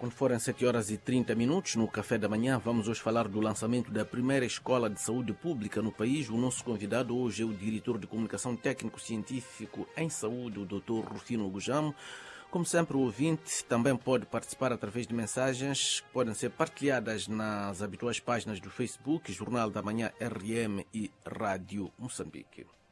Quando forem 7 horas e 30 minutos, no café da manhã, vamos hoje falar do lançamento da primeira escola de saúde pública no país. O nosso convidado hoje é o diretor de comunicação técnico-científico em saúde, o Dr. Rufino Gujamo. Como sempre, o ouvinte também pode participar através de mensagens que podem ser partilhadas nas habituais páginas do Facebook, Jornal da Manhã RM e Rádio Moçambique.